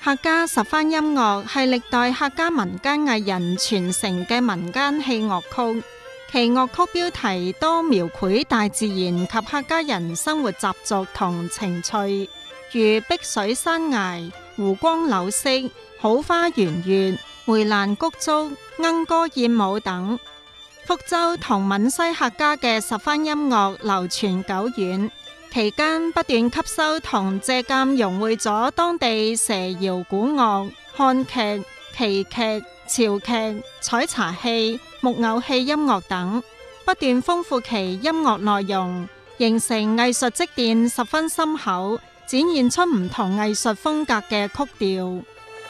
客家十番音樂係歷代客家民間藝人傳承嘅民間器樂曲，其樂曲標題多描繪大自然及客家人生活習俗同情趣，如碧水山崖、湖光柳色、好花圓月、回蘭谷竹、鶯歌燕舞等。福州同閩西客家嘅十番音樂流傳久遠，期間不斷吸收同借鑒融匯咗當地蛇謠古樂、漢劇、奇劇、潮劇、採茶戲、木偶戲音樂等，不斷豐富其音樂內容，形成藝術積澱十分深厚，展現出唔同藝術風格嘅曲調。